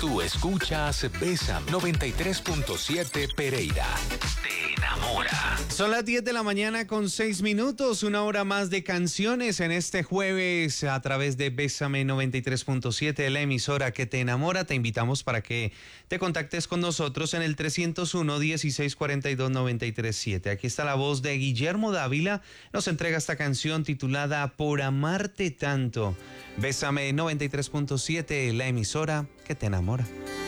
Tú escuchas Bésame 93.7 Pereira. Te enamora. Son las 10 de la mañana con 6 minutos, una hora más de canciones en este jueves a través de Bésame 93.7, la emisora que te enamora. Te invitamos para que te contactes con nosotros en el 301-1642-937. Aquí está la voz de Guillermo Dávila, nos entrega esta canción titulada Por amarte tanto. Bésame 93.7, la emisora que te enamora.